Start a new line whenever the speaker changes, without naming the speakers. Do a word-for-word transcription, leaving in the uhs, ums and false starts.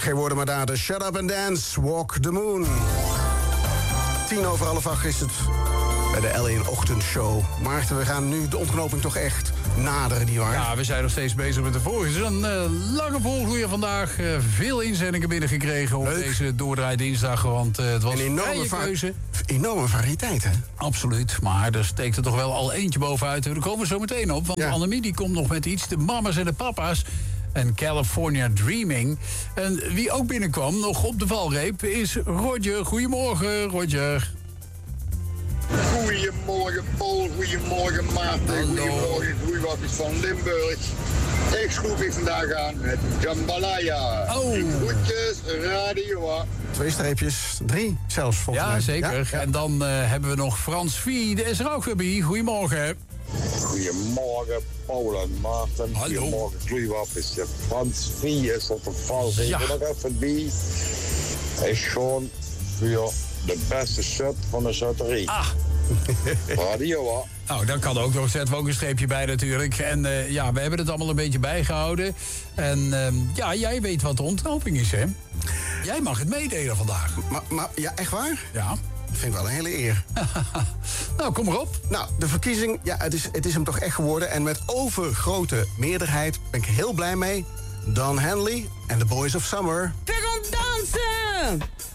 Geen woorden maar daden. Shut up and dance, walk the moon. Tien over half acht is het bij de L één Ochtendshow. Maarten, we gaan nu de ontknoping toch echt naderen, nietwaar?
Ja, we zijn nog steeds bezig met de vorige. Het is een uh, lange volgloeier vandaag. Uh, veel inzendingen binnengekregen op
Leuk.
Deze doordraai dinsdag. Want uh, het was een vrije
va-
keuze.
Enorme variëteit, hè?
Absoluut, maar er steekt er toch wel al eentje bovenuit. Daar komen we zo meteen op, want
Ja.
Annemie die komt nog met iets. De mama's en de papa's. En California Dreaming. En wie ook binnenkwam, nog op de valreep, is Roger. Goedemorgen, Roger.
Goedemorgen Paul, goedemorgen Maarten,
Hallo.
goedemorgen groeiwakkers van Limburg. Ik schroef ik vandaag aan met Jambalaya.
Oh.
Groetjes, radio.
Twee streepjes, drie zelfs volgens
Ja,
mij.
zeker.
Ja, ja.
En dan uh, hebben we nog Frans Vie, de is er ook weer bij. Goedemorgen.
Goedemorgen Paul en Maarten.
Hallo.
Goedemorgen groeiwakkers. De Frans Vie is op de val.
Ja.
Ja. nog even bij. Is gewoon voor de beste set van de zotterie.
Ah,
Radio.
nou, dan kan ook nog, zetten we ook een streepje bij natuurlijk. En uh, ja, we hebben het allemaal een beetje bijgehouden. En uh, ja, jij weet wat de ontknoping is, hè? Jij mag het meedelen vandaag.
Maar, maar, ja, echt waar?
Ja.
Dat vind ik wel een hele eer.
Nou, kom maar op.
Nou, de verkiezing, ja, het is, het is hem toch echt geworden. En met overgrote meerderheid ben ik heel blij mee. Don Henley en The Boys of Summer.
We're gonna dansen!